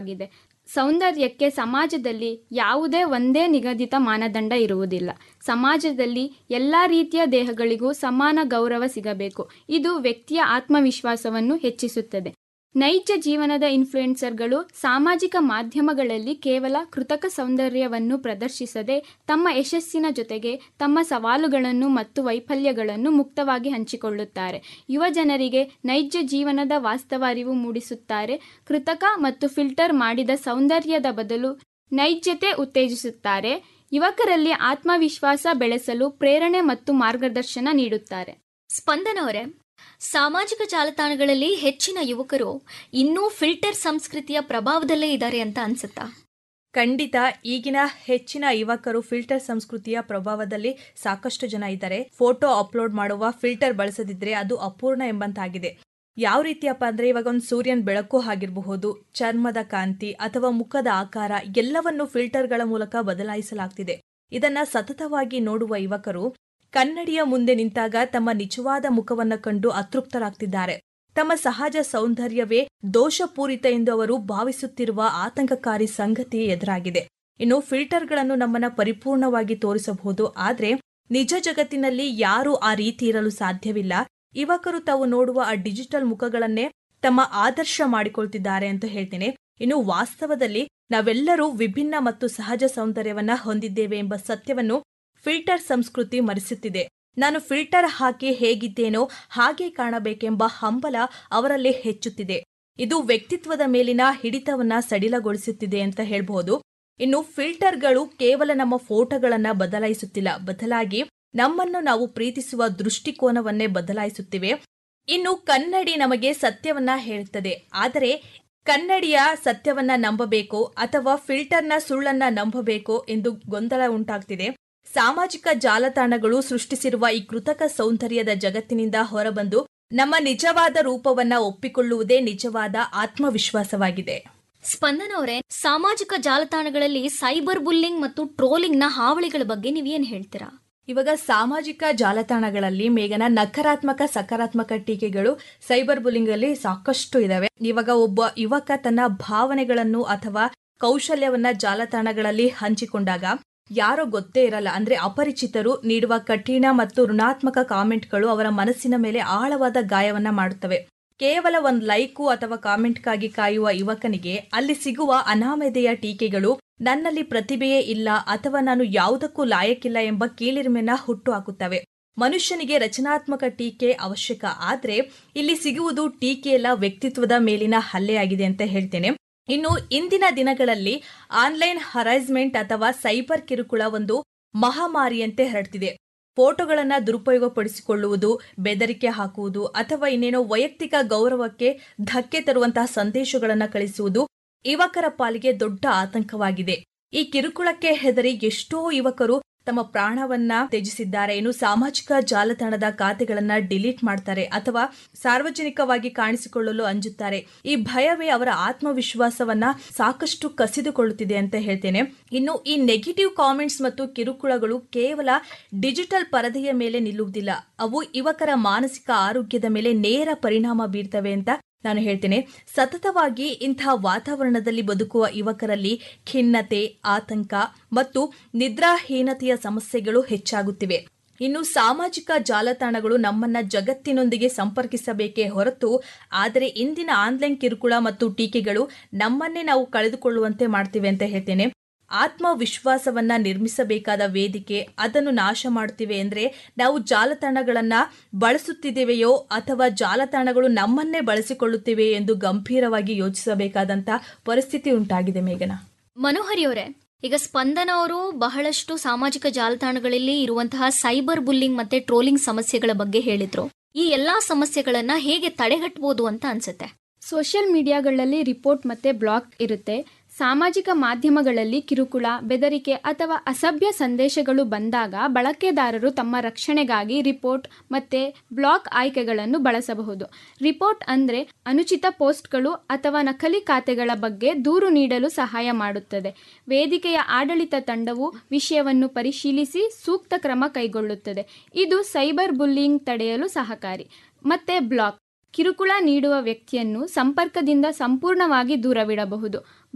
ಆಗಿದೆ. ಸೌಂದರ್ಯಕ್ಕೆ ಸಮಾಜದಲ್ಲಿ ಯಾವುದೇ ಒಂದೇ ನಿಗದಿತ ಮಾನದಂಡ ಇರುವುದಿಲ್ಲ. ಸಮಾಜದಲ್ಲಿ ಎಲ್ಲ ರೀತಿಯ ದೇಹಗಳಿಗೂ ಸಮಾನ ಗೌರವ ಸಿಗಬೇಕು. ಇದು ವ್ಯಕ್ತಿಯ ಆತ್ಮವಿಶ್ವಾಸವನ್ನು ಹೆಚ್ಚಿಸುತ್ತದೆ. ನೈಜ ಜೀವನದ ಇನ್ಫ್ಲುಯೆನ್ಸರ್ಗಳು ಸಾಮಾಜಿಕ ಮಾಧ್ಯಮಗಳಲ್ಲಿ ಕೇವಲ ಕೃತಕ ಸೌಂದರ್ಯವನ್ನು ಪ್ರದರ್ಶಿಸದೆ ತಮ್ಮ ಯಶಸ್ಸಿನ ಜೊತೆಗೆ ತಮ್ಮ ಸವಾಲುಗಳನ್ನು ಮತ್ತು ವೈಫಲ್ಯಗಳನ್ನು ಮುಕ್ತವಾಗಿ ಹಂಚಿಕೊಳ್ಳುತ್ತಾರೆ. ಯುವ ಜನರಿಗೆ ನೈಜ ಜೀವನದ ವಾಸ್ತವ ಅರಿವು ಮೂಡಿಸುತ್ತಾರೆ. ಕೃತಕ ಮತ್ತು ಫಿಲ್ಟರ್ ಮಾಡಿದ ಸೌಂದರ್ಯದ ಬದಲು ನೈಜತೆ ಉತ್ತೇಜಿಸುತ್ತಾರೆ. ಯುವಕರಲ್ಲಿ ಆತ್ಮವಿಶ್ವಾಸ ಬೆಳೆಸಲು ಪ್ರೇರಣೆ ಮತ್ತು ಮಾರ್ಗದರ್ಶನ ನೀಡುತ್ತಾರೆ. ಸ್ಪಂದನ ಅವರೇ, ಸಾಮಾಜಿಕ ಜಾಲತಾಣಗಳಲ್ಲಿ ಹೆಚ್ಚಿನ ಯುವಕರು ಇನ್ನೂ ಫಿಲ್ಟರ್ ಸಂಸ್ಕೃತಿಯ ಪ್ರಭಾವದಲ್ಲೇ ಇದ್ದಾರೆ ಅಂತ ಅನ್ಸುತ್ತಾ? ಖಂಡಿತ. ಈಗಿನ ಹೆಚ್ಚಿನ ಯುವಕರು ಫಿಲ್ಟರ್ ಸಂಸ್ಕೃತಿಯ ಪ್ರಭಾವದಲ್ಲಿ ಸಾಕಷ್ಟು ಜನ ಇದ್ದಾರೆ. ಫೋಟೋ ಅಪ್ಲೋಡ್ ಮಾಡುವ ಫಿಲ್ಟರ್ ಬಳಸದಿದ್ರೆ ಅದು ಅಪೂರ್ಣ ಎಂಬಂತಾಗಿದೆ. ಯಾವ ರೀತಿಯಪ್ಪ ಅಂದ್ರೆ, ಇವಾಗ ಒಂದು ಸೂರ್ಯನ ಬೆಳಕು ಆಗಿರಬಹುದು, ಚರ್ಮದ ಕಾಂತಿ ಅಥವಾ ಮುಖದ ಆಕಾರ ಎಲ್ಲವನ್ನು ಫಿಲ್ಟರ್ಗಳ ಮೂಲಕ ಬದಲಾಯಿಸಲಾಗ್ತಿದೆ. ಇದನ್ನ ಸತತವಾಗಿ ನೋಡುವ ಯುವಕರು ಕನ್ನಡಿಯ ಮುಂದೆ ನಿಂತಾಗ ತಮ್ಮ ನಿಜವಾದ ಮುಖವನ್ನ ಕಂಡು ಅತೃಪ್ತರಾಗ್ತಿದ್ದಾರೆ. ತಮ್ಮ ಸಹಜ ಸೌಂದರ್ಯವೇ ದೋಷಪೂರಿತ ಎಂದು ಅವರು ಭಾವಿಸುತ್ತಿರುವ ಆತಂಕಕಾರಿ ಸಂಗತಿ ಎದುರಾಗಿದೆ. ಇನ್ನು ಫಿಲ್ಟರ್ಗಳನ್ನು ನಮ್ಮನ್ನ ಪರಿಪೂರ್ಣವಾಗಿ ತೋರಿಸಬಹುದು, ಆದ್ರೆ ನಿಜ ಜಗತ್ತಿನಲ್ಲಿ ಯಾರೂ ಆ ರೀತಿ ಇರಲು ಸಾಧ್ಯವಿಲ್ಲ. ಯುವಕರು ತಾವು ನೋಡುವ ಆ ಡಿಜಿಟಲ್ ಮುಖಗಳನ್ನೇ ತಮ್ಮ ಆದರ್ಶ ಮಾಡಿಕೊಳ್ತಿದ್ದಾರೆ ಅಂತ ಹೇಳ್ತೇನೆ. ಇನ್ನು ವಾಸ್ತವದಲ್ಲಿ ನಾವೆಲ್ಲರೂ ವಿಭಿನ್ನ ಮತ್ತು ಸಹಜ ಸೌಂದರ್ಯವನ್ನ ಹೊಂದಿದ್ದೇವೆ ಎಂಬ ಸತ್ಯವನ್ನು ಫಿಲ್ಟರ್ ಸಂಸ್ಕೃತಿ ಮರೆಸುತ್ತಿದೆ. ನಾನು ಫಿಲ್ಟರ್ ಹಾಕಿ ಹೇಗಿದ್ದೇನೋ ಹಾಗೆ ಕಾಣಬೇಕೆಂಬ ಹಂಬಲ ಅವರಲ್ಲಿ ಹೆಚ್ಚುತ್ತಿದೆ. ಇದು ವ್ಯಕ್ತಿತ್ವದ ಮೇಲಿನ ಹಿಡಿತವನ್ನ ಸಡಿಲಗೊಳಿಸುತ್ತಿದೆ ಅಂತ ಹೇಳ್ಬಹುದು. ಇನ್ನು ಫಿಲ್ಟರ್ಗಳು ಕೇವಲ ನಮ್ಮ ಫೋಟೋಗಳನ್ನ ಬದಲಾಯಿಸುತ್ತಿಲ್ಲ, ಬದಲಾಗಿ ನಮ್ಮನ್ನು ನಾವು ಪ್ರೀತಿಸುವ ದೃಷ್ಟಿಕೋನವನ್ನೇ ಬದಲಾಯಿಸುತ್ತಿವೆ. ಇನ್ನು ಕನ್ನಡಿ ನಮಗೆ ಸತ್ಯವನ್ನ ಹೇಳುತ್ತದೆ, ಆದರೆ ಕನ್ನಡಿಯ ಸತ್ಯವನ್ನ ನಂಬಬೇಕೋ ಅಥವಾ ಫಿಲ್ಟರ್ನ ಸುಳ್ಳನ್ನ ನಂಬಬೇಕೋ ಎಂದು ಗೊಂದಲ ಉಂಟಾಗ್ತಿದೆ. ಸಾಮಾಜಿಕ ಜಾಲತಾಣಗಳು ಸೃಷ್ಟಿಸಿರುವ ಈ ಕೃತಕ ಸೌಂದರ್ಯದ ಜಗತ್ತಿನಿಂದ ಹೊರಬಂದು ನಮ್ಮ ನಿಜವಾದ ರೂಪವನ್ನ ಒಪ್ಪಿಕೊಳ್ಳುವುದೇ ನಿಜವಾದ ಆತ್ಮವಿಶ್ವಾಸವಾಗಿದೆ. ಸ್ಪಂದನ ಅವರೇ, ಸಾಮಾಜಿಕ ಜಾಲತಾಣಗಳಲ್ಲಿ ಸೈಬರ್ ಬುಲ್ಲಿಂಗ್ ಮತ್ತು ಟ್ರೋಲಿಂಗ್ ನ ಹಾವಳಿಗಳ ಬಗ್ಗೆ ನೀವೇನ್ ಹೇಳ್ತೀರಾ? ಇವಾಗ ಸಾಮಾಜಿಕ ಜಾಲತಾಣಗಳಲ್ಲಿ ಮೇಘನ ನಕಾರಾತ್ಮಕ ಸಕಾರಾತ್ಮಕ ಟೀಕೆಗಳು ಸೈಬರ್ ಬುಲ್ಲಿಂಗ್ ಅಲ್ಲಿ ಸಾಕಷ್ಟು ಇದಾವೆ. ಇವಾಗ ಒಬ್ಬ ಯುವಕ ತನ್ನ ಭಾವನೆಗಳನ್ನು ಅಥವಾ ಕೌಶಲ್ಯವನ್ನ ಜಾಲತಾಣಗಳಲ್ಲಿ ಹಂಚಿಕೊಂಡಾಗ ಯಾರೋ ಗೊತ್ತೇ ಇರಲ್ಲ, ಅಂದ್ರೆ ಅಪರಿಚಿತರು ನೀಡುವ ಕಠಿಣ ಮತ್ತು ಋಣಾತ್ಮಕ ಕಾಮೆಂಟ್ಗಳು ಅವರ ಮನಸ್ಸಿನ ಮೇಲೆ ಆಳವಾದ ಗಾಯವನ್ನ ಮಾಡುತ್ತವೆ. ಕೇವಲ ಒಂದು ಲೈಕು ಅಥವಾ ಕಾಮೆಂಟ್ಗಾಗಿ ಕಾಯುವ ಯುವಕನಿಗೆ ಅಲ್ಲಿ ಸಿಗುವ ಅನಾಮಧೇಯ ಟೀಕೆಗಳು ನನ್ನಲ್ಲಿ ಪ್ರತಿಭೆಯೇ ಇಲ್ಲ ಅಥವಾ ನಾನು ಯಾವುದಕ್ಕೂ ಲಾಯಕ್ಕಿಲ್ಲ ಎಂಬ ಕೀಳಿರಿಮೆನ ಹುಟ್ಟು ಹಾಕುತ್ತವೆ. ಮನುಷ್ಯನಿಗೆ ರಚನಾತ್ಮಕ ಟೀಕೆ ಅವಶ್ಯಕ, ಆದ್ರೆ ಇಲ್ಲಿ ಸಿಗುವುದು ಟೀಕೆಯಲ್ಲ, ವ್ಯಕ್ತಿತ್ವದ ಮೇಲಿನ ಹಲ್ಲೆಯಾಗಿದೆ ಅಂತ ಹೇಳ್ತೇನೆ. ಇನ್ನು ಇಂದಿನ ದಿನಗಳಲ್ಲಿ ಆನ್ಲೈನ್ ಹರಾಸ್ಮೆಂಟ್ ಅಥವಾ ಸೈಬರ್ ಕಿರುಕುಳ ಒಂದು ಮಹಾಮಾರಿಯಂತೆ ಹರಡ್ತಿದೆ. ಫೋಟೋಗಳನ್ನ ದುರುಪಯೋಗಪಡಿಸಿಕೊಳ್ಳುವುದು, ಬೆದರಿಕೆ ಹಾಕುವುದು ಅಥವಾ ಇನ್ನೇನೋ ವೈಯಕ್ತಿಕ ಗೌರವಕ್ಕೆ ಧಕ್ಕೆ ತರುವಂತಹ ಸಂದೇಶಗಳನ್ನ ಕಳಿಸುವುದು ಯುವಕರ ಪಾಲಿಗೆ ದೊಡ್ಡ ಆತಂಕವಾಗಿದೆ. ಈ ಕಿರುಕುಳಕ್ಕೆ ಹೆದರಿ ಎಷ್ಟೋ ಯುವಕರು ತಮ್ಮ ಪ್ರಾಣವನ್ನ ತ್ಯಜಿಸಿದ್ದಾರೆ. ಇನ್ನು ಸಾಮಾಜಿಕ ಜಾಲತಾಣದ ಖಾತೆಗಳನ್ನ ಡಿಲೀಟ್ ಮಾಡ್ತಾರೆ ಅಥವಾ ಸಾರ್ವಜನಿಕವಾಗಿ ಕಾಣಿಸಿಕೊಳ್ಳಲು ಅಂಜುತ್ತಾರೆ. ಈ ಭಯವೇ ಅವರ ಆತ್ಮವಿಶ್ವಾಸವನ್ನ ಸಾಕಷ್ಟು ಕಸಿದುಕೊಳ್ಳುತ್ತಿದೆ ಅಂತ ಹೇಳ್ತೇನೆ. ಇನ್ನು ಈ ನೆಗೆಟಿವ್ ಕಾಮೆಂಟ್ಸ್ ಮತ್ತು ಕಿರುಕುಳಗಳು ಕೇವಲ ಡಿಜಿಟಲ್ ಪರದೆಯ ಮೇಲೆ ನಿಲ್ಲುವುದಿಲ್ಲ, ಅವು ಯುವಕರ ಮಾನಸಿಕ ಆರೋಗ್ಯದ ಮೇಲೆ ನೇರ ಪರಿಣಾಮ ಬೀರ್ತವೆ ಅಂತ ನಾನು ಹೇಳ್ತೇನೆ. ಸತತವಾಗಿ ಇಂತಹ ವಾತಾವರಣದಲ್ಲಿ ಬದುಕುವ ಯುವಕರಲ್ಲಿ ಖಿನ್ನತೆ, ಆತಂಕ ಮತ್ತು ನಿದ್ರಾಹೀನತೆಯ ಸಮಸ್ಯೆಗಳು ಹೆಚ್ಚಾಗುತ್ತಿವೆ. ಇನ್ನು ಸಾಮಾಜಿಕ ಜಾಲತಾಣಗಳು ನಮ್ಮನ್ನ ಜಗತ್ತಿನೊಂದಿಗೆ ಸಂಪರ್ಕಿಸಬೇಕೇ ಹೊರತು, ಆದರೆ ಇಂದಿನ ಆನ್ಲೈನ್ ಕಿರುಕುಳ ಮತ್ತು ಟೀಕೆಗಳು ನಮ್ಮನ್ನೇ ನಾವು ಕಳೆದುಕೊಳ್ಳುವಂತೆ ಮಾಡ್ತಿವೆ ಅಂತ ಹೇಳ್ತೇನೆ. ಆತ್ಮವಿಶ್ವಾಸವನ್ನ ನಿರ್ಮಿಸಬೇಕಾದ ವೇದಿಕೆ ಅದನ್ನು ನಾಶ ಮಾಡುತ್ತಿವೆ ಅಂದ್ರೆ ನಾವು ಜಾಲತಾಣಗಳನ್ನ ಬಳಸುತ್ತಿದ್ದೇವೆಯೋ ಅಥವಾ ಜಾಲತಾಣಗಳು ನಮ್ಮನ್ನೇ ಬಳಸಿಕೊಳ್ಳುತ್ತಿವೆ ಎಂದು ಗಂಭೀರವಾಗಿ ಯೋಚಿಸಬೇಕಾದಂತ ಪರಿಸ್ಥಿತಿ ಉಂಟಾಗಿದೆ. ಮೇಘನ. ಮನೋಹರಿಯವರೇ, ಈಗ ಸ್ಪಂದನ ಅವರು ಬಹಳಷ್ಟು ಸಾಮಾಜಿಕ ಜಾಲತಾಣಗಳಲ್ಲಿ ಇರುವಂತಹ ಸೈಬರ್ ಬುಲ್ಲಿಂಗ್ ಮತ್ತೆ ಟ್ರೋಲಿಂಗ್ ಸಮಸ್ಯೆಗಳ ಬಗ್ಗೆ ಹೇಳಿದ್ರು. ಈ ಎಲ್ಲಾ ಸಮಸ್ಯೆಗಳನ್ನ ಹೇಗೆ ತಡೆಗಟ್ಟಬಹುದು ಅಂತ ಅನ್ಸುತ್ತೆ? ಸೋಷಿಯಲ್ ಮೀಡಿಯಾಗಳಲ್ಲಿ ರಿಪೋರ್ಟ್ ಮತ್ತೆ ಬ್ಲಾಕ್ ಇರುತ್ತೆ. ಸಾಮಾಜಿಕ ಮಾಧ್ಯಮಗಳಲ್ಲಿ ಕಿರುಕುಳ, ಬೆದರಿಕೆ ಅಥವಾ ಅಸಭ್ಯ ಸಂದೇಶಗಳು ಬಂದಾಗ ಬಳಕೆದಾರರು ತಮ್ಮ ರಕ್ಷಣೆಗಾಗಿ ರಿಪೋರ್ಟ್ ಮತ್ತೆ ಬ್ಲಾಕ್ ಆಯ್ಕೆಗಳನ್ನು ಬಳಸಬಹುದು. ರಿಪೋರ್ಟ್ ಅಂದ್ರೆ ಅನುಚಿತ ಪೋಸ್ಟ್ಗಳು ಅಥವಾ ನಕಲಿ ಖಾತೆಗಳ ಬಗ್ಗೆ ದೂರು ನೀಡಲು ಸಹಾಯ ಮಾಡುತ್ತದೆ. ವೇದಿಕೆಯ ಆಡಳಿತ ತಂಡವು ವಿಷಯವನ್ನು ಪರಿಶೀಲಿಸಿ ಸೂಕ್ತ ಕ್ರಮ ಕೈಗೊಳ್ಳುತ್ತದೆ. ಇದು ಸೈಬರ್ ಬುಲ್ಲಿಂಗ್ ತಡೆಯಲು ಸಹಕಾರಿ. ಮತ್ತೆ ಬ್ಲಾಕ್ ಕಿರುಕುಳ ನೀಡುವ ವ್ಯಕ್ತಿಯನ್ನು ಸಂಪರ್ಕದಿಂದ ಸಂಪೂರ್ಣವಾಗಿ ದೂರವಿಡಬಹುದು.